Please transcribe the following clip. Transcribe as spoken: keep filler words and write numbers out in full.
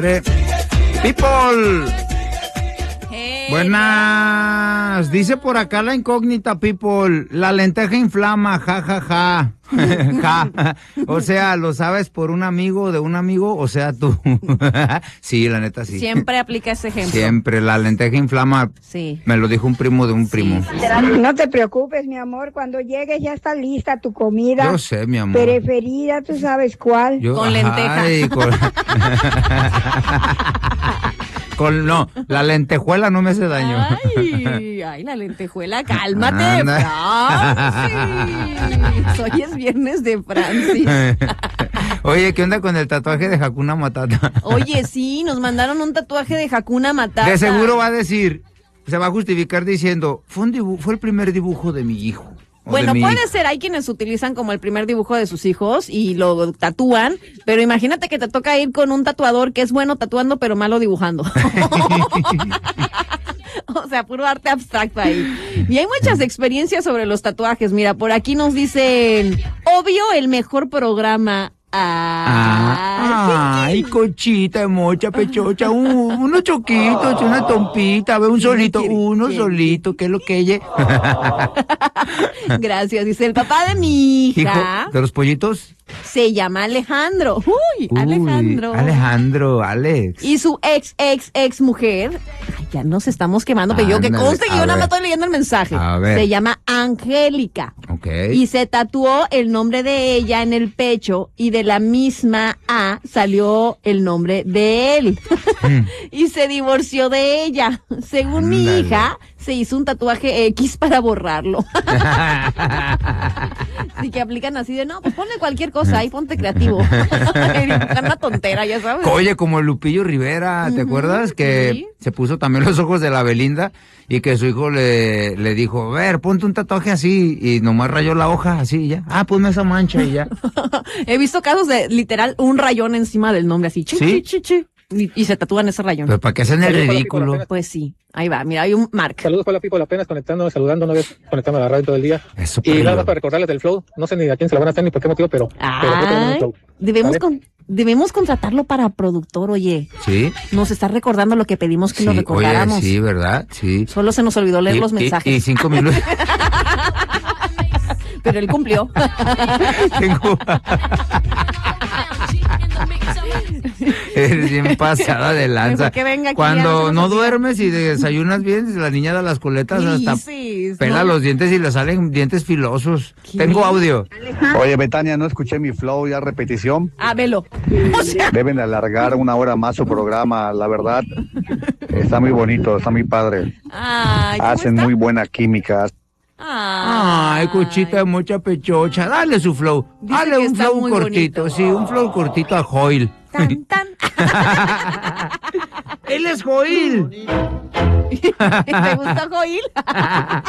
People. Hey, Buenas. Dice por acá la incógnita, people. La lenteja inflama, ja, ja, ja. Ja. O sea, ¿lo sabes por un amigo de un amigo? O sea, tú. Sí, la neta, sí. Siempre aplica ese ejemplo. Siempre. La lenteja inflama. Sí. Me lo dijo un primo de un primo. Sí. No te preocupes, mi amor, cuando llegues ya está lista tu comida. Yo sé, mi amor. Preferida, tú sabes cuál. Yo, Con lenteja. ay, con... con... No, la lentejuela no me hace daño. Ay, ay, la lentejuela, cálmate, Anda. Francis. Hoy es viernes de Francis. Oye, ¿qué onda con el tatuaje de Hakuna Matata? Oye, sí, nos mandaron un tatuaje de Hakuna Matata. De seguro va a decir, se va a justificar diciendo, fue, un dibu- fue el primer dibujo de mi hijo. o Bueno, de mi puede hija. ser, hay quienes utilizan como el primer dibujo de sus hijos y lo tatúan, pero imagínate que te toca ir con un tatuador que es bueno tatuando pero malo dibujando. O sea, puro arte abstracto ahí. Y hay muchas experiencias sobre los tatuajes. Mira, por aquí nos dicen, obvio, el mejor programa. Ah, ay, cochita, mocha, pechocha, un, unos choquitos, una tompita, ve un solito, quiere? uno ¿Quién? solito, ¿qué es lo que ella? Gracias, dice el papá de mi hija. Hijo, ¿de los pollitos? Se llama Alejandro. Uy, Alejandro. Uy, Alejandro, Alex. Y su ex, ex, ex mujer. Ay, ya nos estamos quemando, pero yo que Ándale, conste que a yo nada más ver. estoy leyendo el mensaje. A ver. Se llama Angélica. Ok. Y se tatuó el nombre de ella en el pecho y de la misma A salió el nombre de él. Y se divorció de ella. Según mi Ándale. hija, se hizo un tatuaje X para borrarlo. Así que aplican así de, no, pues ponle cualquier cosa ahí, ponte creativo. Dibujar una tontera, ya sabes. Oye, como Lupillo Rivera, ¿te Ujú, acuerdas? Que sí. se puso también los ojos de la Belinda y que su hijo le, le dijo, a ver, ponte un tatuaje así, y nomás rayó la hoja así y ya. Ah, ponme esa mancha y ya. He visto casos de literal un rayón encima del nombre así, chi, ¿Sí? chi, chi, chi, y, y se tatúan ese rayón. Pues para que hacen el Saludos para ridículo. Pipo, Pues sí, ahí va, mira, hay un Mark. Saludos para la Pipo, apenas conectando, saludando, no ves, conectando a la radio todo el día. Eso, Y nada perro. más para recordarles del flow, no sé ni a quién se la van a hacer ni por qué motivo, pero, pero creo que tenemos un Ay, flow. debemos, ¿Vale? con, debemos contratarlo para productor, oye. Sí. Nos está recordando lo que pedimos que Sí, lo oye, recordáramos. sí, ¿verdad? Sí. Solo se nos olvidó leer Y- los y- mensajes, Y, cinco minutos. pero él cumplió. Tengo... Eres bien pasada de lanza. Mejor que venga aquí, Cuando ya, se no nos olvida. duermes y desayunas bien, la niña de las coletas hasta Sí, pela no. los dientes y le salen dientes filosos. ¿Qué? Tengo audio. Oye, Betania, no escuché mi flow ya repetición. Ah, velo. O sea, Deben de alargar una hora más su programa, la verdad. Está muy bonito, está muy padre. ay, ¿cómo Hacen está? muy buena química. Ay, cochita de mucha pechocha. Dale su flow. Dice Dale que un está flow muy cortito. bonito. Sí, un flow cortito a Joil. Tan, tan. Él es Joil. ¿Te gusta Joil?